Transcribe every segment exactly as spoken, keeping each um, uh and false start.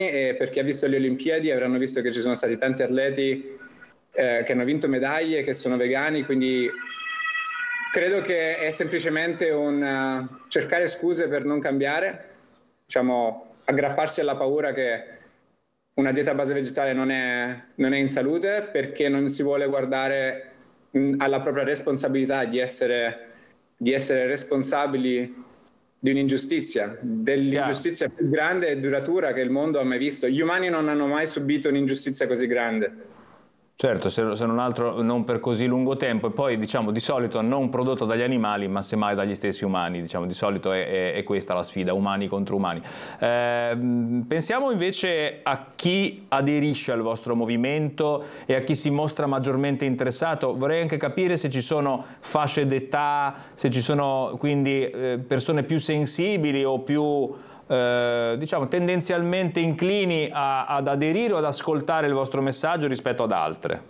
e per chi ha visto le Olimpiadi avranno visto che ci sono stati tanti atleti eh, che hanno vinto medaglie, che sono vegani, quindi credo che è semplicemente un uh, cercare scuse per non cambiare, diciamo aggrapparsi alla paura che una dieta a base vegetale non è, non è in salute, perché non si vuole guardare mh, alla propria responsabilità di essere, di essere responsabili di un'ingiustizia, dell'ingiustizia più grande e duratura che il mondo ha mai visto. Gli umani non hanno mai subito un'ingiustizia così grande. Certo, se, se non altro non per così lungo tempo, e poi diciamo di solito non prodotto dagli animali ma semmai dagli stessi umani, diciamo di solito è, è, è questa la sfida, umani contro umani. Eh, pensiamo invece a chi aderisce al vostro movimento e a chi si mostra maggiormente interessato. Vorrei anche capire se ci sono fasce d'età, se ci sono quindi eh, persone più sensibili o più Eh, diciamo tendenzialmente inclini a, ad aderire o ad ascoltare il vostro messaggio rispetto ad altre.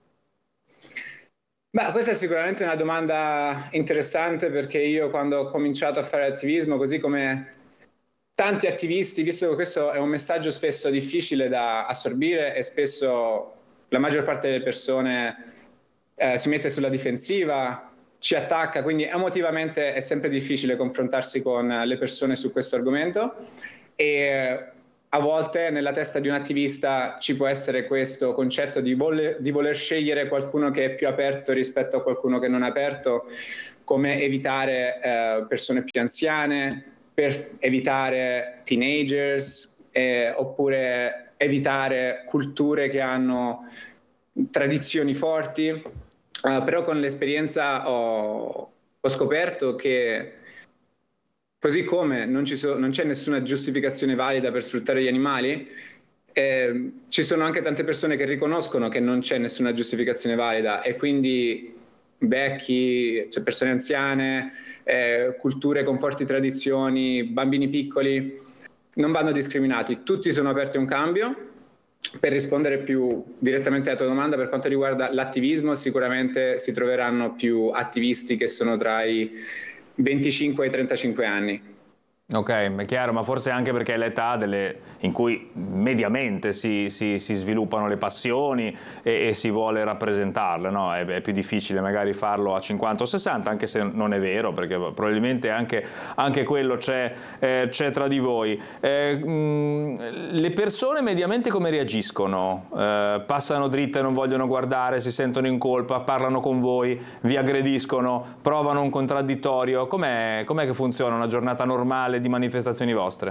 Beh, questa è sicuramente una domanda interessante, perché io quando ho cominciato a fare attivismo, così come tanti attivisti, visto che questo è un messaggio spesso difficile da assorbire e spesso la maggior parte delle persone eh, si mette sulla difensiva, ci attacca, quindi emotivamente è sempre difficile confrontarsi con le persone su questo argomento, e a volte nella testa di un attivista ci può essere questo concetto di voler, di voler scegliere qualcuno che è più aperto rispetto a qualcuno che non è aperto, come evitare eh, persone più anziane, per evitare teenagers, eh, oppure evitare culture che hanno tradizioni forti. Uh, però con l'esperienza ho, ho scoperto che così come non, ci so, non c'è nessuna giustificazione valida per sfruttare gli animali, eh, ci sono anche tante persone che riconoscono che non c'è nessuna giustificazione valida, e quindi vecchi, cioè persone anziane, eh, culture con forti tradizioni, bambini piccoli, non vanno discriminati. Tutti sono aperti a un cambio. Per rispondere più direttamente alla tua domanda, per quanto riguarda l'attivismo, sicuramente si troveranno più attivisti che sono tra i venticinque e i trentacinque anni. Ok, è chiaro, ma forse anche perché è l'età delle, in cui mediamente si, si, si sviluppano le passioni e, e si vuole rappresentarle, no? È, è più difficile magari farlo a cinquanta o sessanta, anche se non è vero, perché probabilmente anche, anche quello c'è eh, c'è tra di voi. Eh, mh, le persone mediamente come reagiscono? Eh, passano dritte, non vogliono guardare, si sentono in colpa, parlano con voi, vi aggrediscono, provano un contraddittorio? Com'è, com'è che funziona una giornata normale di manifestazioni vostre?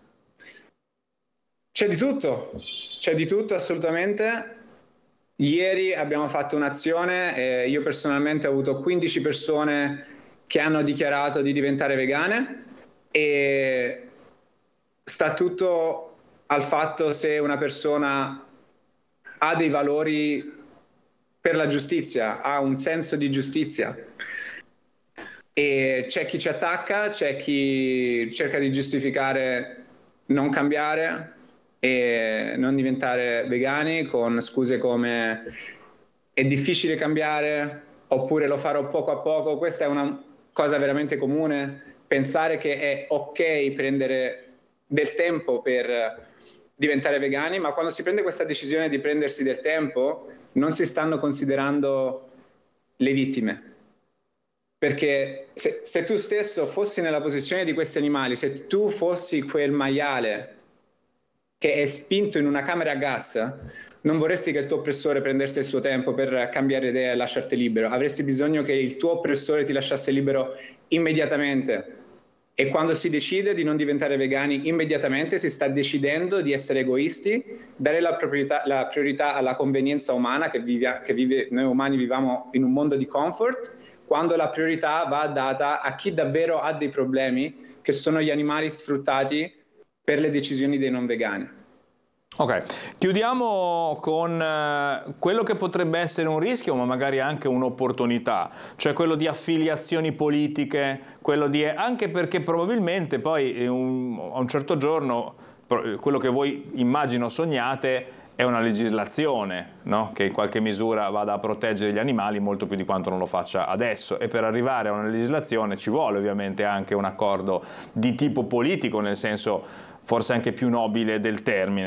C'è di tutto, c'è di tutto assolutamente. Ieri abbiamo fatto un'azione e io personalmente ho avuto quindici persone che hanno dichiarato di diventare vegane, e sta tutto al fatto se una persona ha dei valori per la giustizia, ha un senso di giustizia. E c'è chi ci attacca, c'è chi cerca di giustificare non cambiare e non diventare vegani con scuse come è difficile cambiare oppure lo farò poco a poco. Questa è una cosa veramente comune, pensare che è ok prendere del tempo per diventare vegani, ma quando si prende questa decisione di prendersi del tempo non si stanno considerando le vittime. Perché se, se tu stesso fossi nella posizione di questi animali, se tu fossi quel maiale che è spinto in una camera a gas, non vorresti che il tuo oppressore prendesse il suo tempo per cambiare idea e lasciarti libero. Avresti bisogno che il tuo oppressore ti lasciasse libero immediatamente. E quando si decide di non diventare vegani immediatamente si sta decidendo di essere egoisti, dare la priorità, la priorità alla convenienza umana, che, vive, che vive, noi umani viviamo in un mondo di comfort, quando la priorità va data a chi davvero ha dei problemi, che sono gli animali sfruttati per le decisioni dei non vegani. Ok, chiudiamo con eh, quello che potrebbe essere un rischio, ma magari anche un'opportunità, cioè quello di affiliazioni politiche, quello di, anche perché probabilmente poi un, a un certo giorno quello che voi immagino sognate è una legislazione, no? Che in qualche misura vada a proteggere gli animali molto più di quanto non lo faccia adesso, e per arrivare a una legislazione ci vuole ovviamente anche un accordo di tipo politico, nel senso forse anche più nobile del termine.